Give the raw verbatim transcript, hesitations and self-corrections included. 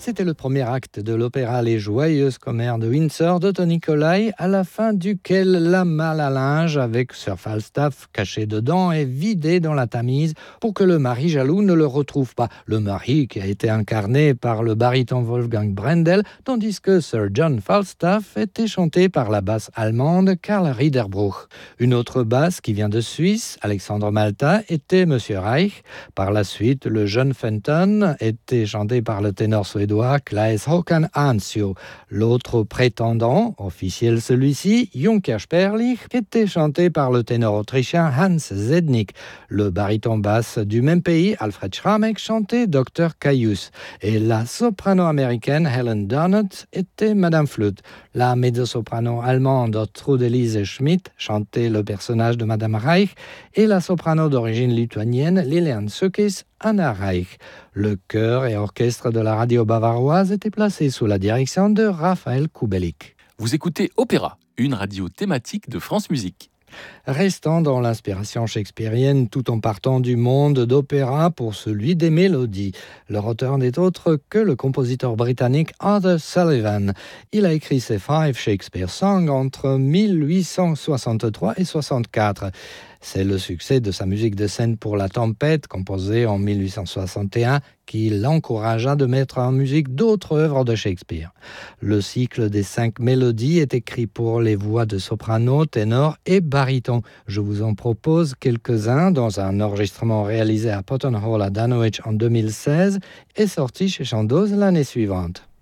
C'était le premier acte de l'opéra Les Joyeuses Commères de Windsor d'Otto Nicolai, à la fin duquel la malle à linge avec Sir Falstaff caché dedans est vidée dans la Tamise pour que le mari jaloux ne le retrouve pas. Le mari qui a été incarné par le baryton Wolfgang Brendel, tandis que Sir John Falstaff était chanté par la basse allemande Karl Riederbruch. Une autre basse qui vient de Suisse, Alexandre Malta, était Monsieur Reich. Par la suite, le jeune Fenton était chanté par le ténor suédois Claes Håkan Hansio. L'autre prétendant, officiel celui-ci, Junker Sperlich, était chanté par le ténor autrichien Hans Zednik. Le baryton basse du même pays, Alfred Schramek, chantait Docteur Caius. Et la soprano américaine Helen Donut était Madame Flute. La mezzo-soprano allemande Trudelise Schmidt chantait le personnage de Madame Reich et la soprano d'origine lituanienne Lilian Sukis, Anna Reich. Le chœur et orchestre de la radio bavaroise étaient placés sous la direction de Raphaël Kubelik. Vous écoutez Opéra, une radio thématique de France Musique. Restant dans l'inspiration shakespearienne tout en partant du monde d'opéra pour celui des mélodies. Leur auteur n'est autre que le compositeur britannique Arthur Sullivan. Il a écrit ses Five Shakespeare Songs entre mille huit cent soixante-trois et soixante-quatre. C'est le succès de sa musique de scène pour La Tempête, composée en mille huit cent soixante et un, qui l'encouragea de mettre en musique d'autres œuvres de Shakespeare. Le cycle des cinq mélodies est écrit pour les voix de soprano, ténor et baryton. Je vous en propose quelques-uns dans un enregistrement réalisé à Potton Hall à Danwich en deux mille seize et sorti chez Chandos l'année suivante.